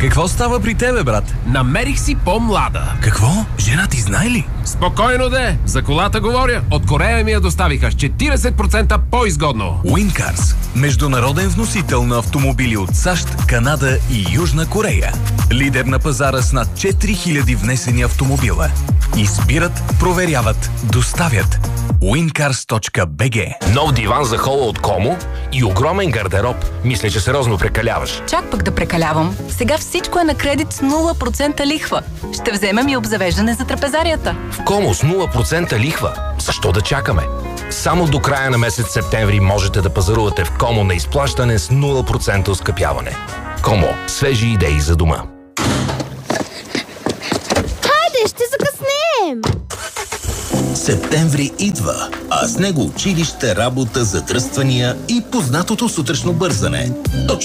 Какво става при тебе, брат? Намерих си по-млада. Какво? Жена ти знае ли? Спокойно де, за колата говоря. От Корея ми я доставиха с 40% по-изгодно. Уинкарс – международен вносител на автомобили от САЩ, Канада и Южна Корея. Лидер на пазара с над 4000 внесени автомобила. Избират, проверяват, доставят. wincars.bg. Нов диван за хола от Комо и огромен гардероб. Мисля, че сериозно прекаляваш. Чак пък да прекалявам. Сега всичко е на кредит с 0% лихва. Ще вземем и обзавеждане за трапезарията. В Комо с 0% лихва. Защо да чакаме? Само до края на месец септември можете да пазарувате в Комо на изплащане с 0% оскъпяване. Комо. Свежи идеи за дома. Хайде, ще закъснеем! Септември идва, а с него училище, работа, задръствания и познатото сутрешно бързане. Точно